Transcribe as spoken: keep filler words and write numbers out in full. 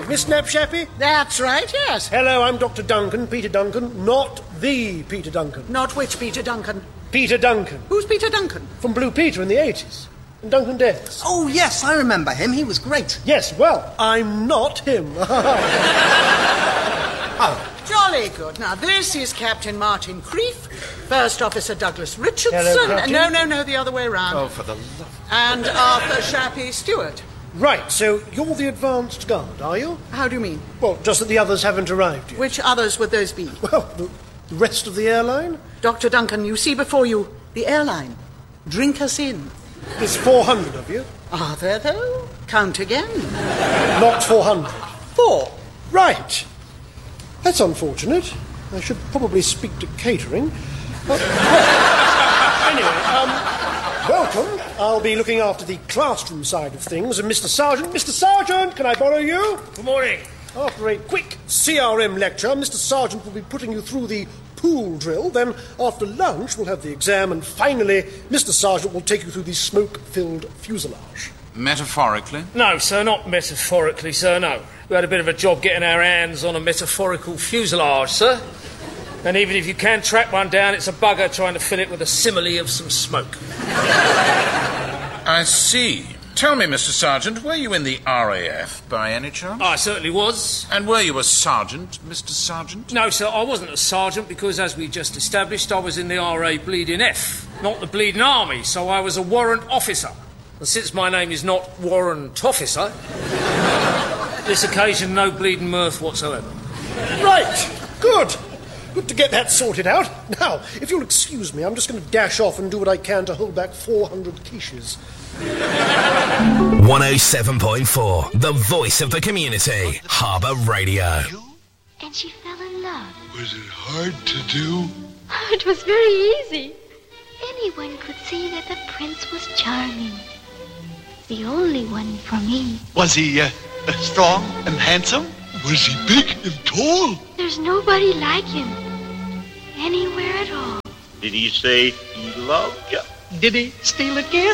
Miss Snapshappy? That's right, yes. Hello, I'm Doctor Duncan, Peter Duncan, not the Peter Duncan. Not which Peter Duncan? Peter Duncan. Who's Peter Duncan? From Blue Peter in the eighties. And Duncan Davis. Oh, yes, I remember him. He was great. Yes, well, I'm not him. Oh. Jolly good. Now, this is Captain Martin Creef, First Officer Douglas Richardson. Hello, Captain. No, no, no, the other way round. Oh, for the love... And Arthur Shappy Stewart. Right, so you're the advanced guard, are you? How do you mean? Well, just that the others haven't arrived yet. Which others would those be? Well, the, the rest of the airline? Doctor Duncan, you see before you the airline. Drink us in. There's four hundred of you. Are there, though? Count again. Not four hundred. Four. Right. That's unfortunate. I should probably speak to catering. Uh, well, anyway, um, welcome. I'll be looking after the classroom side of things. And Mister Sergeant, Mister Sergeant, can I borrow you? Good morning. After a quick C R M lecture, Mister Sergeant will be putting you through the pool drill. Then, after lunch, we'll have the exam. And finally, Mister Sergeant will take you through the smoke-filled fuselage. Metaphorically? No, sir, not metaphorically, sir, no. We had a bit of a job getting our hands on a metaphorical fuselage, sir. And even if you can track one down, it's a bugger trying to fill it with a simile of some smoke. I see. Tell me, Mister Sergeant, were you in the R A F by any chance? I certainly was. And were you a sergeant, Mister Sergeant? No, sir, I wasn't a sergeant because, as we just established, I was in the R A bleeding F, not the bleeding army, so I was a warrant officer. And since my name is not Warrant Officer, this occasion no bleeding mirth whatsoever. Right, good. Good to get that sorted out. Now, if you'll excuse me, I'm just going to dash off and do what I can to hold back four hundred quiches. one oh seven point four, the voice of the community, Harbour Radio. And she fell in love. Was it hard to do? It was very easy. Anyone could see that the prince was charming. The only one for me. Was he uh, strong and handsome? Was he big and tall? There's nobody like him. Anywhere at all. Did he say he loved you? Did he steal a kiss?